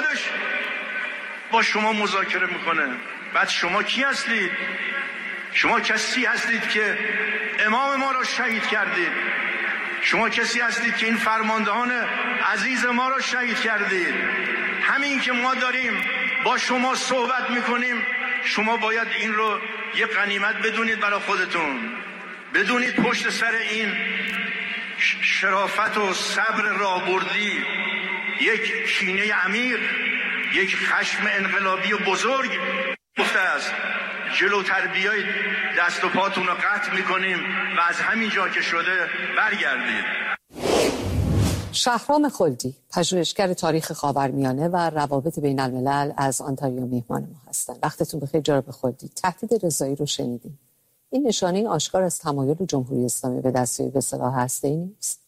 خودش با شما مذاکره میکنه. بعد شما کی هستید؟ شما کسی هستید که امام ما را شهید کردید. شما کسی هستید که این فرماندهان عزیز ما را شهید کردید. همین که ما داریم با شما صحبت میکنیم، شما باید این رو یه غنیمت بدونید برای خودتون. بدونید پشت سر این شرافت و صبر راهبردی یک کینه عمیق، یک خشم انقلابی بزرگ گفته است. جلوتر بیایید دست و پاتون رو قطع میکنیم و از همین جا که شده برگردید. شهرام خلدی، پژوهشگر تاریخ خاورمیانه و روابط بین الملل، از آنتاریو میهمان ما هستند. وقتتون بخیر جناب خلدی. تهدید رضایی رو شنیدیم. این نشانه آشکار از تمایل جمهوری اسلامی به دستیابی به سلاح هسته‌ای نیست؟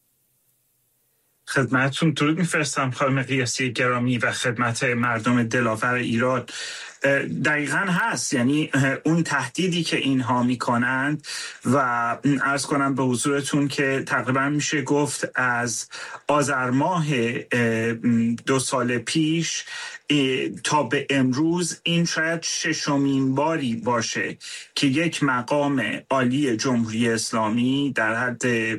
خدمتتون درود می‌فرستم خانم قیاسی گرامی و خدمت مردم دلاور ایران. دقیقاً هست، یعنی اون تهدیدی که اینها میکنند و عرض کنم به حضورتون که تقریبا میشه گفت از آذر ماه 2 سال پیش تا به امروز این شاید 6مین باری باشه که یک مقام عالی جمهوری اسلامی در حد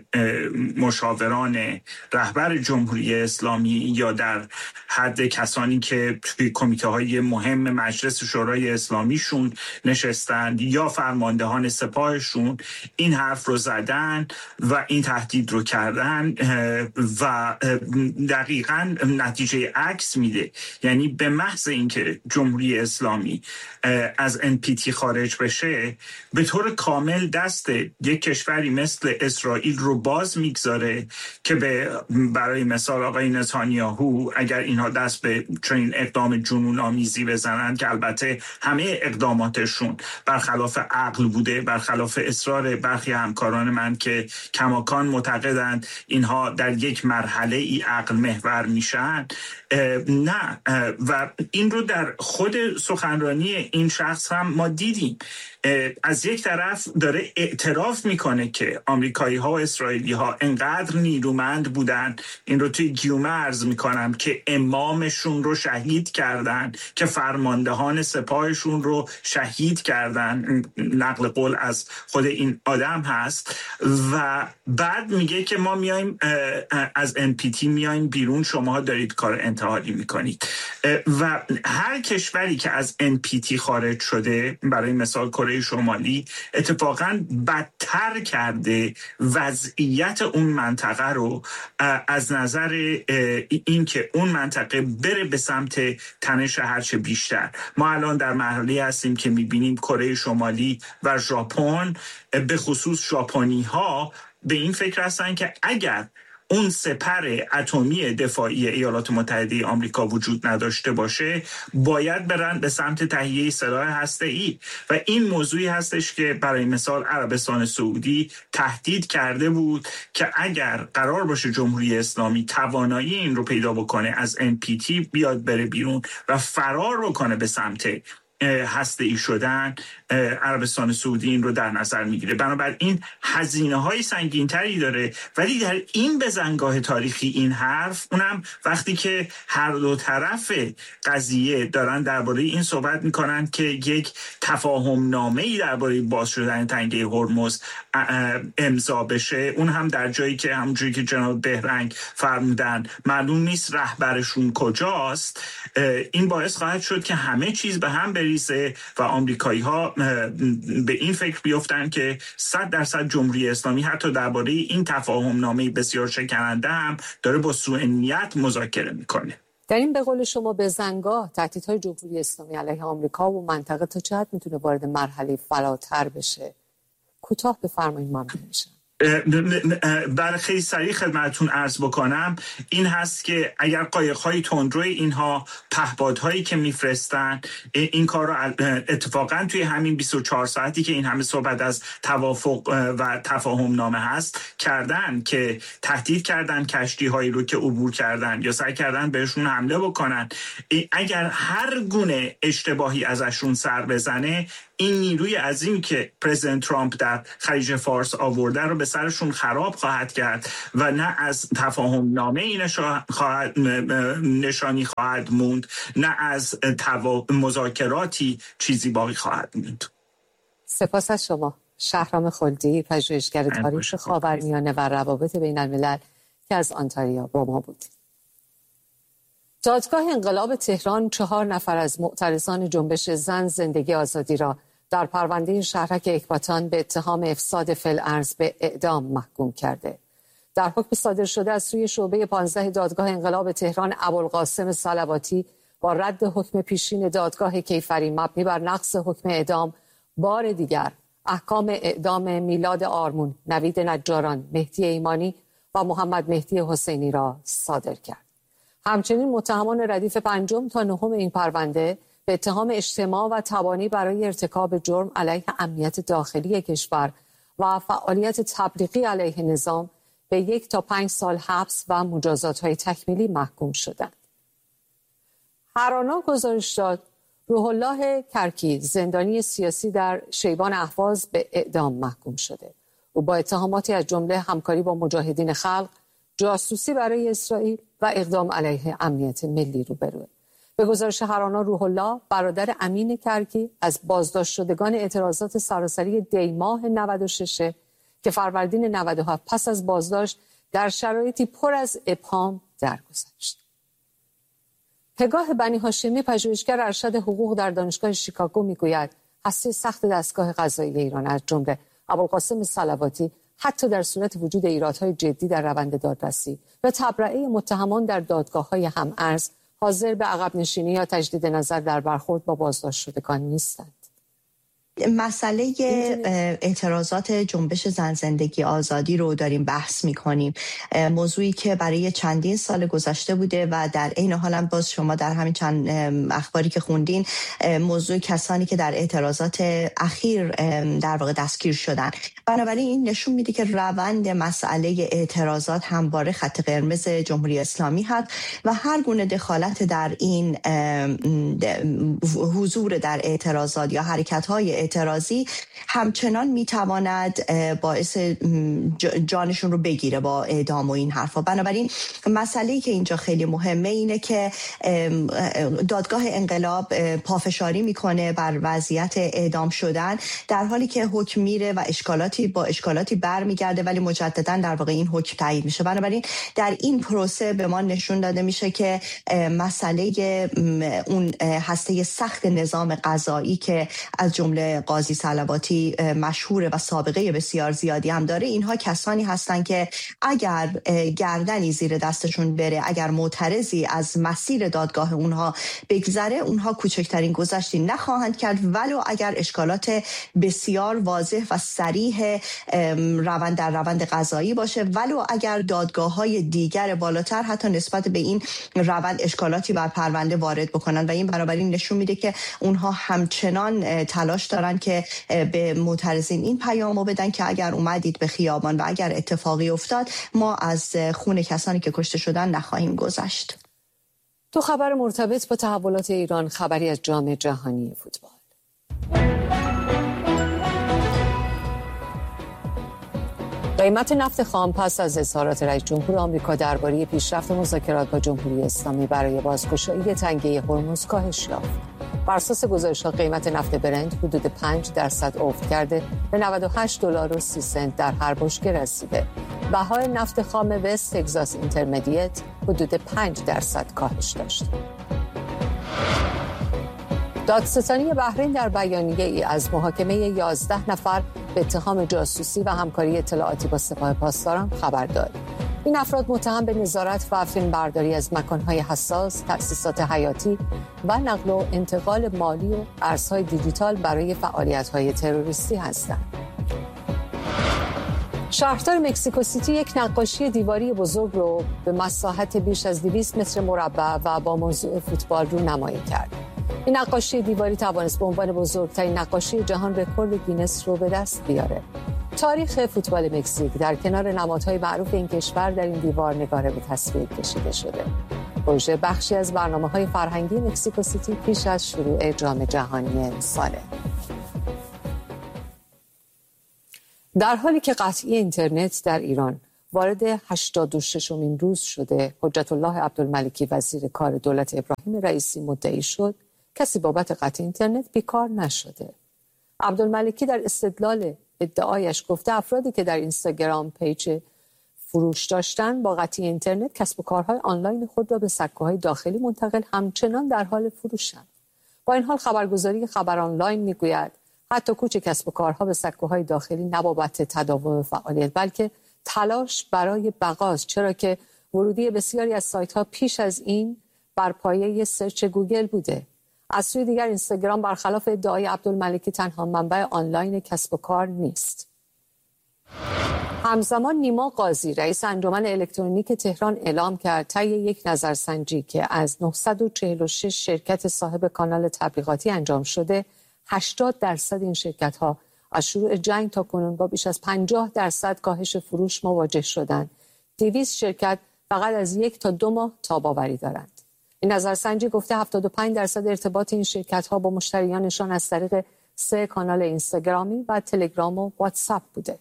مشاوران رهبر جمهوری اسلامی یا در حد کسانی که توی کمیته های مهم مجلس شورای اسلامیشون نشستند یا فرماندهان سپاهشون این حرف رو زدن و این تهدید رو کردن و دقیقاً نتیجه عکس میده. یعنی به محض اینکه جمهوری اسلامی از NPT خارج بشه، به طور کامل دست یک کشوری مثل اسرائیل رو باز میگذاره که برای مثال آقای نتانیاهو اگر اینها دست به چنین اقدام جنون آمیزی بزنند، که البته همه اقداماتشون برخلاف عقل بوده، برخلاف اصرار برخی همکاران من که کماکان معتقدند اینها در یک مرحله ای عقل محور میشن، نه. و این رو در خود سخنرانی این شخص هم ما دیدیم. از یک طرف داره اعتراف میکنه که آمریکایی ها و اسرائیلی ها انقدر نیرومند بودن، این رو توی گیومه عرض میکنم، که امامشون رو شهید کردن، که فرماندهان سپاهشون رو شهید کردن، نقل قول از خود این آدم هست، و بعد میگه که ما میایم از NPT میایم بیرون، شما دارید کار انتحاری میکنید. و هر کشوری که از NPT خارج شده، برای مثال کره شمالی، اتفاقاً بدتر کرده وضعیت اون منطقه رو از نظر این که اون منطقه بره به سمت تنش هرچه بیشتر. ما الان در مرحله هستیم که میبینیم کره شمالی و ژاپن، به خصوص ژاپنی ها به این فکر هستن که اگر اون سپر اتمی دفاعی ایالات متحده آمریکا وجود نداشته باشه، باید برن به سمت تهیه سلاح هسته‌ای. و این موضوعی هستش که برای مثال عربستان سعودی تهدید کرده بود که اگر قرار باشه جمهوری اسلامی توانایی این رو پیدا بکنه از NPT بیاد بره بیرون و فرار رو کنه به سمت هسته‌ای شدن، عربستان سعودی این رو در نظر میگیره. بنابراین هزینه‌های سنگین‌تری داره. ولی در این بزنگاه تاریخی این حرف، اونم وقتی که هر دو طرف قضیه دارن درباره این صحبت میکنن که یک تفاهم نامه‌ای درباره باز شدن تنگه هرمز امضا بشه، اون هم در جایی که همونجوری که جناب بهرنگ فرمودن معلوم نیست رهبرشون کجاست، این باعث خواهد شد که همه چیز به هم بریزه و آمریکایی‌ها به این فکر بیفتن که 100% جمهوری اسلامی حتی درباره این تفاهم نامه بسیار شکننده هم داره با سوء نیت مذاکره میکنه. در این به قول شما بزنگاه تهدیدهای جمهوری اسلامی علیه آمریکا و منطقه تا چه حد میتونه وارد مرحله فراتر بشه؟ کوتاه بفرمایید ممنون میشم. برای خیلی سریع خدمتتون عرض بکنم این هست که اگر قایق‌های تندروی اینها پهپادهایی که میفرستن این کار رو اتفاقا توی همین 24 ساعتی که این همه صحبت از توافق و تفاهم نامه هست کردن، که تهدید کردن کشتی‌هایی رو که عبور کردن یا سعی کردن بهشون حمله بکنن، اگر هر گونه اشتباهی ازشون سر بزنه این نیروی عظیم که پرزیدنت ترامپ در خلیج فارس آورده رو به سرشون خراب خواهد کرد و نه از تفاهم نامه نشانی خواهد موند، نه از مذاکراتی چیزی باقی خواهد موند. سپاس از شما شهرام خلدی، پژوهشگر تاریخ خاورمیانه و روابط بین الملل که از آنتاریا با ما بود. دادگاه انقلاب تهران 4 نفر از معترضان جنبش زن زندگی آزادی را در پرونده شهرک اکباتان به اتهام افساد فی‌الارض به اعدام محکوم کرده. در حکم صادر شده از سوی شعبه 15 دادگاه انقلاب تهران، ابوالقاسم صلواتی با رد حکم پیشین دادگاه کیفری مبنی بر نقض حکم اعدام بار دیگر احکام اعدام میلاد آرمون، نوید نجاران، مهدی ایمانی و محمد مهدی حسینی را صادر کرد. همچنین متهمان ردیف 5 تا 9 این پرونده به اتهام اجتماع و تبانی برای ارتکاب جرم علیه امنیت داخلی کشور و فعالیت تبلیغی علیه نظام به 1 تا 5 سال حبس و مجازات‌های تکمیلی محکوم شدند. هرانا گزارش داد روح الله کرکی، زندانی سیاسی در شیبان اهواز، به اعدام محکوم شده. او با اتهاماتی از جمله همکاری با مجاهدین خلق، جاسوسی برای اسرائیل و اقدام علیه امنیت ملی روبروه. به گزارش هرانا، روح الله برادر امین کرکی از بازداشت شدگان اعتراضات سراسری دیماه 96 که فروردین 97 پس از بازداشت در شرایطی پر از ابهام درگذشت. پگاه بنی هاشمی، پژوهشگر ارشد حقوق در دانشگاه شیکاگو، میگوید هسته سخت دستگاه قضایی ایران از جمله ابوالقاسم صلواتی حتی در صورت وجود ایرادهای جدی در روند دادرسی و تبرئه متهمان در دادگاه‌های هم‌ارز حاضر به عقب نشینی یا تجدید نظر در برخورد با بازداشت شدگان نیستند. مسئله اعتراضات جنبش زن زندگی آزادی رو داریم بحث می‌کنیم، موضوعی که برای چندین سال گذشته بوده و در عین حال هم باز شما در همین چند اخباری که خوندین موضوع کسانی که در اعتراضات اخیر در واقع دستگیر شدن. بنابراین این نشون میده که روند مسئله اعتراضات همواره خط قرمز جمهوری اسلامی هست و هر گونه دخالت در این حضور در اعتراضات یا حرکت‌های اعتراضی همچنان میتواند باعث جانشون رو بگیره با اعدام و این حرفا. بنابراین مسئله‌ای که اینجا خیلی مهمه اینه که دادگاه انقلاب پافشاری میکنه بر وضعیت اعدام شدن در حالی که حکم میره و اشکالاتی برمیگرده ولی مجددا در واقع این حکم تایید میشه. بنابراین در این پروسه به ما نشون داده میشه که مسئله اون هسته سخت نظام قضایی که از جمله قاضی صلواتی مشهوره و سابقه بسیار زیادی هم داره، اینها کسانی هستن که اگر گردنی زیر دستشون بره، اگر معترضی از مسیر دادگاه اونها بگذره، اونها کوچکترین گذشتی نخواهند کرد ولو اگر اشکالات بسیار واضح و صریح روند قضایی باشه، ولو اگر دادگاه‌های دیگر بالاتر حتی نسبت به این روند اشکالاتی بر پرونده وارد بکنن و این بنابراین نشون میده که اونها همچنان تلاش دارن که به معترضین این پیامو بدن که اگر اومدید به خیابان و اگر اتفاقی افتاد ما از خون کسانی که کشته شدن نخواهیم گذشت. تو خبر مرتبط با تحولات ایران، خبری از جام جهانی فوتبال. قیمت نفت خام پس از اظهارات رئیس جمهور آمریکا درباره پیشرفت مذاکرات با جمهوری اسلامی برای بازگشایی تنگه هرمز کاهش یافت. بر اساس گزارش‌ها قیمت نفت برنت حدود 5% افت کرده به $98.30 در هر بشکه رسیده. بهای نفت خام وست تگزاس اینترمدیت حدود 5% کاهش داشت. دادستانی بحرین در بیانیه‌ای از محاکمه 11 نفر به اتهام جاسوسی و همکاری اطلاعاتی با سپاه پاسداران خبر داد. این افراد متهم به نظارت و فیلمبرداری از مکان‌های حساس، تأسیسات حیاتی و نقل و انتقال مالی و ارزهای دیجیتال برای فعالیت‌های تروریستی هستند. شهردار مکزیکو سیتی یک نقاشی دیواری بزرگ رو به مساحت بیش از 200 متر مربع و با موضوع فوتبال رو نمایی کرد. این نقاشی دیواری توانست به عنوان بزرگترین نقاشی جهان رکورد گینس رو به دست بیاره. تاریخ فوتبال مکزیک در کنار نمادهای معروف این کشور در این دیوار نگاره به تصویر کشیده شده. پروژه بخشی از برنامه‌های فرهنگی مکزیکو سیتی پیش از شروع جام جهانی ساله. در حالی که قطعی اینترنت در ایران وارد 86مین روز شده، حجت الله عبدالملکی وزیر کار دولت ابراهیم رئیسی مدعی شد کسی بابت قطع اینترنت بیکار نشده. عبدالملکی در استدلال ادعایش گفته افرادی که در اینستاگرام پیج فروش داشتن با قطعی اینترنت کسب و کارهای آنلاین خود را به سکوهای داخلی منتقل همچنان در حال فروشند. با این حال خبرگزاری خبر آنلاین میگوید حتی کوچ کسب و کارها به سکوهای داخلی نه بابت تداوم فعالیت بلکه تلاش برای بقاست، چرا که ورودی بسیاری از سایت‌ها پیش از این بر پایه سرچ گوگل بوده. از سوی دیگر اینستاگرام برخلاف ادعای عبدالملکی تنها منبع آنلاین کسب و کار نیست. همزمان نیما قاضی رئیس انجمن الکترونیک تهران اعلام کرد طی یک نظرسنجی که از 946 شرکت صاحب کانال تبلیغاتی انجام شده 80% این شرکت‌ها از شروع جنگ تا کنون با بیش از 50% کاهش فروش مواجه شدند. 200 شرکت فقط از 1 تا 2 ماه تاب‌آوری دارند. این نظرسنجی گفته 75% ارتباط این شرکت‌ها با مشتریانشان از طریق 3 کانال اینستاگرامی و تلگرام و واتساپ بوده.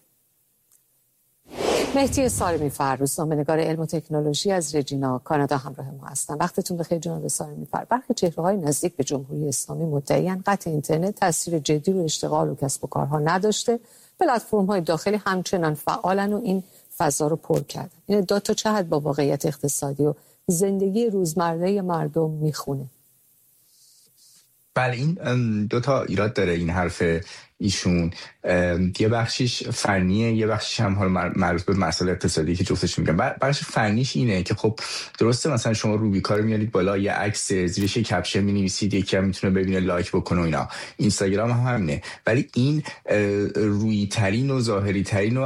مهدی سارمی‌فر، روزنامه‌نگار علم و تکنولوژی از رجینا کانادا همراه ما هستند. وقتتون بخیر جناب سارمی‌فر. برخی چهره‌های نزدیک به جمهوری اسلامی مدعی‌اند قطع اینترنت تاثیر جدی رو اشتغال و کسب و کارها نداشته، پلتفرم‌های داخلی همچنان فعالن و این فضا رو پر کردن. این ادعا تا چه حد با واقعیت اقتصادی و زندگی روزمره مردم میخونه؟ بله، این 2 تا ایراد داره این حرف ایشون. یه بخشیش فنیه، یه بخشیش هم حالا مربوط به مسائل اقتصادی که جفتش میگم. بخش فنیش اینه که خب درسته مثلا شما روبیکا رو میارید بالا، یه عکس زیرش کپشن می‌نویسید، یکی هم میتونه ببینه لایک بکنه و اینا. اینستاگرام هم همینه، ولی این رویی ترین و ظاهری ترین و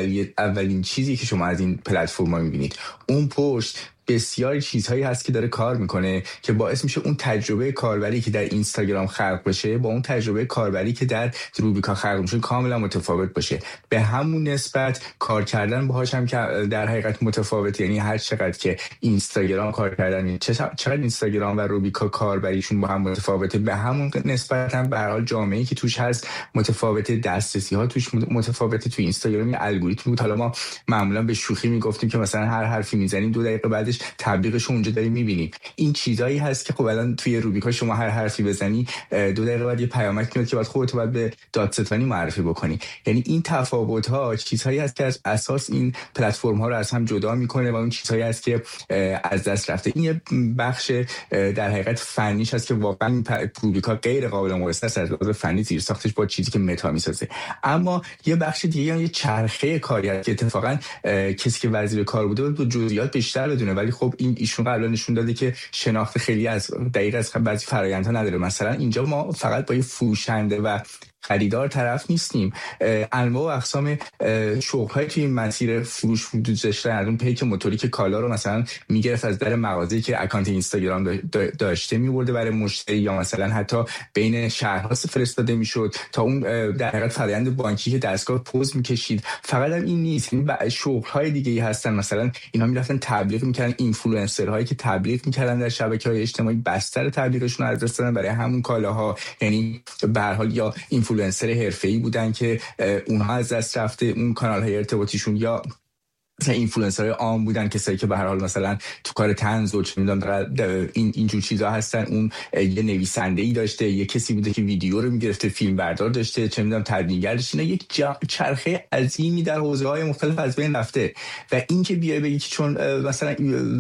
اولین چیزی که شما از این پلتفرم‌ها می‌بینید. اون پشت بسیاری چیزهایی هست که داره کار میکنه که باعث میشه اون تجربه کاربری که در اینستاگرام خلق بشه با اون تجربه کاربری که در روبیکا خلق میشه کاملا متفاوت باشه. به همون نسبت کار کردن باهاش هم که در حقیقت متفاوته. یعنی هر چقدر که اینستاگرام کار کردن، چقدر اینستاگرام و روبیکا کاربریشون با هم متفاوته، به همون نسبت هم به هر حال جامعه‌ای که توش هست متفاوته، دسترسی ها توش متفاوته. تو اینستاگرام الگوریتم بود، حالا ما معمولا به شوخی میگفتیم که مثلا هر حرفی میزنیم 2 دقیقه بعد تبلیغش اونجا داریم میبینیم. این چیزایی هست که خب الان توی روبیکا شما هر حرفی بزنی 2 دقیقه بعد یه پیامک میاد که بعد خودت باید به دادستانی معرفی بکنی. یعنی این تفاوت ها چیزهایی هست که از اساس این پلتفرم ها رو از هم جدا میکنه و اون چیزهایی هست که از دست رفته. این یه بخش در حقیقت فنیش هست که واقعا روبیکا غیر قابل مقایسه است از لحاظ فنی، زیر ساختش با چیزی که متا میسازه. اما یه بخش دیگه یه چرخه کاری هست که اتفاقا کسی که وزیر کار بوده بود جزئیات بیشتر بدونه، ولی خب این ایشون قبلا نشون داده که شناخت خیلی از دقیق از بعضی فرآیندها نداره. مثلا اینجا ما فقط با یه فروشنده و خریدار طرف نیستیم، انواع و اقسام شغل‌های توی این مسیر فروش وجود داشته. از اون پیک موتوری که کالا رو مثلا میگرفت از در مغازه‌ای که اکانت اینستاگرام داشته می‌برده برای مشتری، یا مثلا حتی بین شهرها فرستاده میشد، تا اون در حقیقت فرآیند بانکی که دستگاه پوز می‌کشید. فقط هم این نیست، این شغل‌های دیگه‌ای هستن. مثلا اینا می‌رفتن تبلیغ می‌کردن، اینفلوئنسرهایی که تبلیغ می‌کردن در شبکه‌های اجتماعی بستر تبلیغشون رو از دست دادن برای همون کالاها. یعنی به هر حال یا اینفلوئنسر حرفه‌ای بودن که اونها از دست رفته اون کانال‌های ارتباطیشون، یا مثلا اینفلوئنسرهای عام بودن کسایی که به هر حال مثلا تو کار طنز و چه می‌دونم اینجور چیزا هستن. اون یه نویسنده‌ای داشته، یه کسی بوده که ویدیو رو می‌گرفته، فیلم بردار داشته، چه می‌دونم تدوینگر داشته. اینا یک چرخه عظیمی در حوزه‌های مختلف از بین رفته و این که بیای بگی که چون مثلا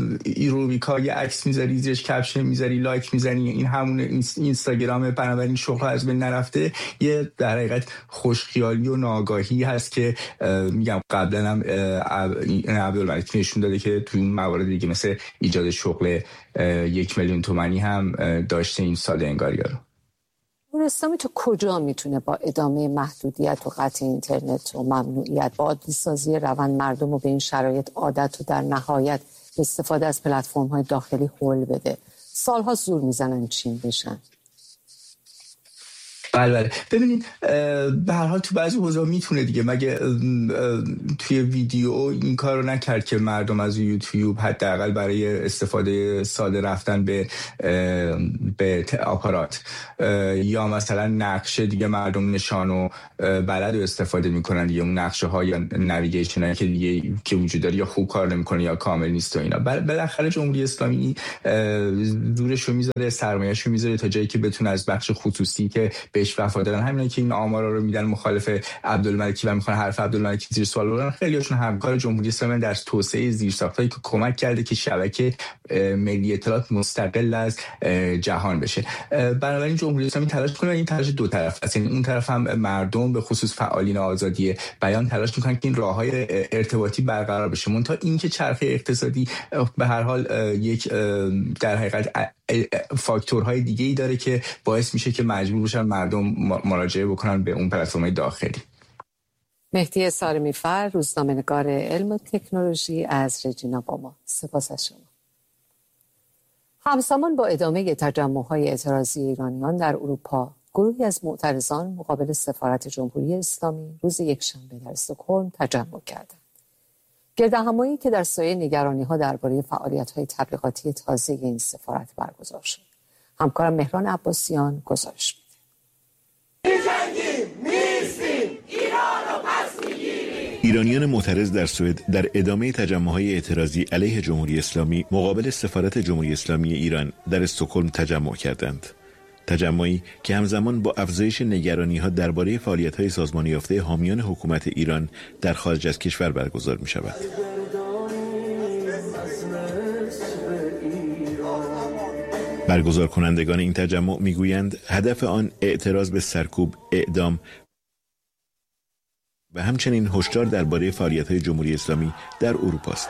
روبیکا یه عکس می‌ذاری زیرش کپشن می‌ذاری لایک می‌زنی این همون اینستاگرام بنابراین شغل از بین نرفته، یه در حقیقت خوشخیالی و ناآگاهی هست که میگم قبلا هم عبدالملکی نشون داده که توی اون موارد دیگه مثل ایجاد شغل 1 میلیون تومانی هم داشته این ساده انگاریا رو. اسلامی تو کجا میتونه با ادامه محدودیت و قطع اینترنت و ممنوعیت با عادی سازی روند مردم رو به این شرایط عادت و در نهایت استفاده از پلتفرم‌های داخلی حل بده؟ سالها زور میزنن چین بشن. بله ببینید به هر حال تو بعضی حوزه‌ها میتونه دیگه، مگه توی ویدیو این کارو نکرد که مردم از یوتیوب حداقل برای استفاده ساده رفتن به آپارات یا مثلا نقشه دیگه مردم نشانو بلد استفاده میکنن دیگه، اون نقشه ها یا نویگیشن که دیگه که وجود داره یا خوب کار نمیکنه یا کامل نیست و اینا. بالاخره جمهوری اسلامی زورشو میذاره، سرمایه‌شو میذاره تا جایی که بتونه از بخش خصوصی که بهش وفادارن، همینایی که این آمارا رو میدن مخالف عبدالملکی و میخوان حرف عبدالملکی زیر سوال ببرن، خیلیاشون همکار جمهوری اسلامی در توسعه زیرساختایی که کمک کرده که شبکه ملی اطلاعات مستقل از جهان بشه. بنابراین جمهوری اسلامی تلاش کنه، این تلاش دو طرف است، یعنی اون طرف هم مردم به خصوص فعالین آزادی بیان تلاش میکنن که این راههای ارتباطی برقرار بشه. منتها این که چرخه اقتصادی به هر حال یک در حقیقت فاکتورهای دیگه ای داره که باعث میشه که مجبور بشن مردم مراجعه بکنن به اون پلتفرم‌های داخلی. مهدی سارمی‌فر، روزنامه‌نگار علم و تکنولوژی از رجینا با ما. سپاس از شما. همزمان با ادامه تجمع‌های اعتراضی ایرانیان در اروپا، گروهی از معترضان مقابل سفارت جمهوری اسلامی روز یکشنبه در استکهلم تجمع کردند. گردهمایی که در سایه نگرانی‌ها درباره فعالیت‌های تبلیغاتی تازه این سفارت برگزار شد. همکارم مهران عباسیان گزارش میده. ایرانیان معترض در سوئد در ادامه تجمع‌های اعتراضی علیه جمهوری اسلامی مقابل سفارت جمهوری اسلامی ایران در استکهلم تجمع کردند. تجمعی که همزمان با افزایش نگرانی‌ها درباره فعالیت‌های سازمان یافته حامیان حکومت ایران در خارج از کشور برگزار می‌شود. برگزار کنندگان این تجمع می‌گویند هدف آن اعتراض به سرکوب، اعدام و همچنین هشدار درباره فعالیت‌های جمهوری اسلامی در اروپا است.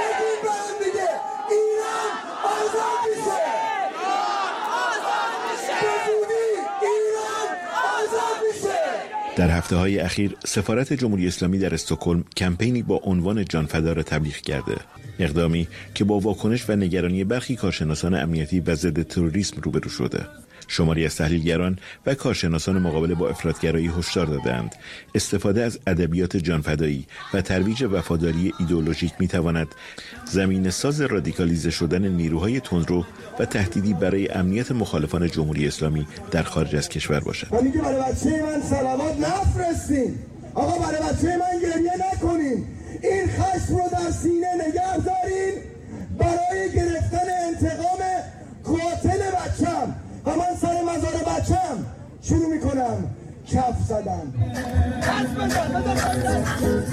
در هفته‌های اخیر سفارت جمهوری اسلامی در استکهلم کمپینی با عنوان جانفدا را تبلیغ کرده. اقدامی که با واکنش و نگرانی برخی کارشناسان امنیتی و ضد تروریسم روبرو شده. شماری از تحلیلگران و کارشناسان مقابله با افراطگرایی هشدار دادند استفاده از ادبیات جانفدایی و ترویج وفاداری ایدئولوژیک می‌تواند زمینه‌ساز رادیکالیزه شدن نیروهای تندرو و تهدیدی برای امنیت مخالفان جمهوری اسلامی در خارج از کشور باشد. و میگه برای بچه من صلوات نفرستین، آقا برای بچه من گریه نکنین، این خشم رو در سینه نگه دارین برای گرفتن انتقام قاتل بچم و من سر مزار بچم شروع میکنم کف زدن.